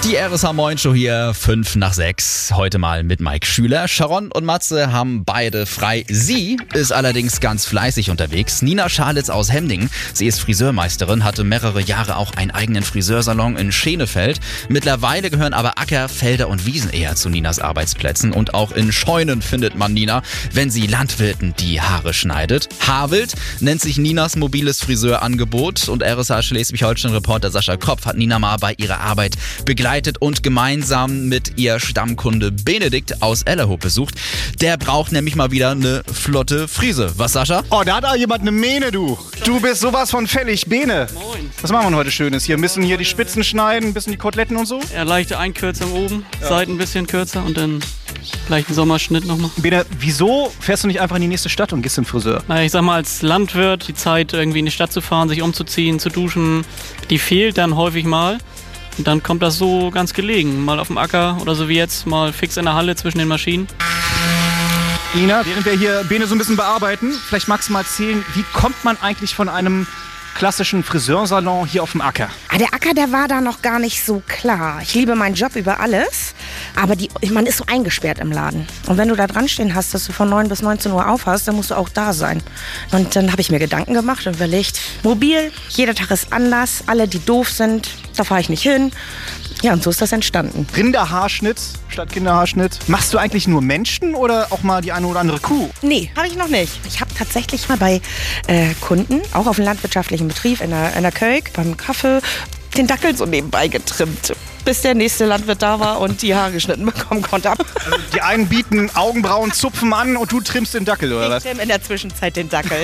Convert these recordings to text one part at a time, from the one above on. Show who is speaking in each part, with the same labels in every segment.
Speaker 1: Die RSH Moin Show hier, 5 nach 6. Heute mal mit Mike Schüler. Sharon und Matze haben beide frei. Sie ist allerdings ganz fleißig unterwegs. Nina Schalitz aus Hemdingen. Sie ist Friseurmeisterin, hatte mehrere Jahre auch einen eigenen Friseursalon in Schenefeld. Mittlerweile gehören aber Acker, Felder und Wiesen eher zu Ninas Arbeitsplätzen. Und auch in Scheunen findet man Nina, wenn sie Landwirten die Haare schneidet. Haarwild nennt sich Ninas mobiles Friseurangebot. Und RSH Schleswig-Holstein-Reporter Sascha Kopf hat Nina mal bei ihrer Arbeit begleitet und gemeinsam mit ihr Stammkunde Benedikt aus Ellerhoop besucht. Der braucht nämlich mal wieder eine flotte Frise. Was, Sascha?
Speaker 2: Oh, da hat auch jemand eine Mähne, du. Du bist sowas von fällig. Bene.
Speaker 3: Moin.
Speaker 2: Was machen wir heute Schönes hier? Ein bisschen hier die Spitzen schneiden, ein bisschen die Koteletten und so?
Speaker 3: Ja, leichte Einkürzung oben, Seiten ein bisschen kürzer und dann gleich einen Sommerschnitt nochmal.
Speaker 2: Bene, wieso fährst du nicht einfach in die nächste Stadt und gehst zum Friseur?
Speaker 3: Naja, ich sag mal, als Landwirt die Zeit irgendwie in die Stadt zu fahren, sich umzuziehen, zu duschen, die fehlt dann häufig mal. Und dann kommt das so ganz gelegen. Mal auf dem Acker oder so wie jetzt, mal fix in der Halle zwischen den Maschinen.
Speaker 2: Nina, während wir hier Bene so ein bisschen bearbeiten, vielleicht magst du mal erzählen, wie kommt man eigentlich von einem klassischen Friseursalon hier auf dem Acker?
Speaker 4: Der Acker, der war da noch gar nicht so klar. Ich liebe meinen Job über alles, aber man ist so eingesperrt im Laden. Und wenn du da dran stehen hast, dass du von 9 bis 19 Uhr auf hast, dann musst du auch da sein. Und dann habe ich mir Gedanken gemacht und überlegt, mobil, jeder Tag ist anders, alle, die doof sind, da fahre ich nicht hin. Ja, und so ist das entstanden.
Speaker 2: Rinderhaarschnitt statt Kinderhaarschnitt. Machst du eigentlich nur Menschen oder auch mal die eine oder andere Kuh?
Speaker 4: Nee, habe ich noch nicht. Ich habe tatsächlich mal bei Kunden, auch auf einem landwirtschaftlichen Betrieb in der Kölk, beim Kaffee, den Dackel so nebenbei getrimmt, bis der nächste Landwirt da war und die Haare geschnitten bekommen konnte.
Speaker 2: Also die einen bieten Augenbrauenzupfen an und du trimmst den Dackel, oder was?
Speaker 4: Ich trimme in der Zwischenzeit den Dackel.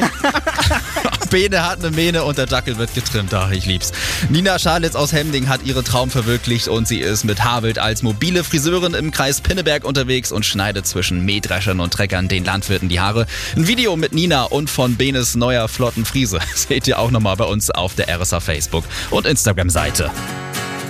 Speaker 1: Bene hat eine Mähne und der Dackel wird getrimmt. Ach, ich lieb's. Nina Schalitz aus Hemdingen hat ihren Traum verwirklicht und sie ist mit Haarwild als mobile Friseurin im Kreis Pinneberg unterwegs und schneidet zwischen Mähdreschern und Treckern den Landwirten die Haare. Ein Video mit Nina und von Benes neuer flotten Frise seht ihr auch nochmal bei uns auf der RSH Facebook und Instagram-Seite.